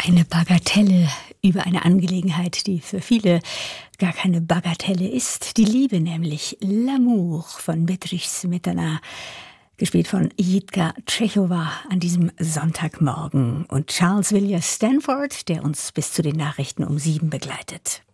Eine Bagatelle über eine Angelegenheit, die für viele gar keine Bagatelle ist. Die Liebe nämlich. L'amour von Bedřich Smetana, gespielt von Jitka Tschechowa an diesem Sonntagmorgen. Und Charles Villiers Stanford, der uns bis zu den Nachrichten um 7 begleitet.